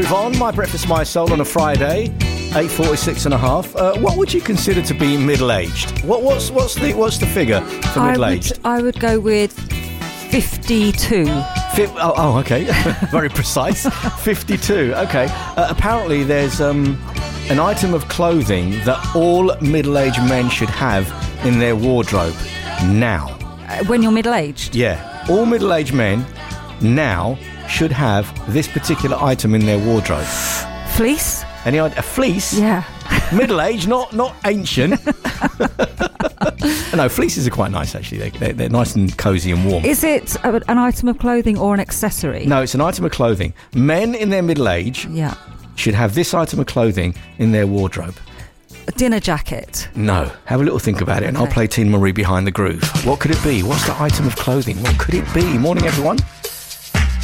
Move on, My Breakfast, My Soul on a Friday, 8:46 and a half. What would you consider to be middle-aged? What's the figure for middle-aged? I would go with 52. Okay. Very precise. 52. Okay. Apparently there's an item of clothing that all middle-aged men should have in their wardrobe now. When you're middle-aged? Yeah. All middle-aged men now should have this particular item in their wardrobe. Fleece? Any idea? A fleece? Yeah. Middle-aged, not ancient. No, fleeces are quite nice, actually. They're nice and cosy and warm. Is it an item of clothing or an accessory? No, it's an item of clothing. Men in their middle age should have this item of clothing in their wardrobe. A dinner jacket? No. Have a little think about it, and I'll play Tina Marie Behind the Groove. What could it be? What's the item of clothing? What could it be? Morning, everyone.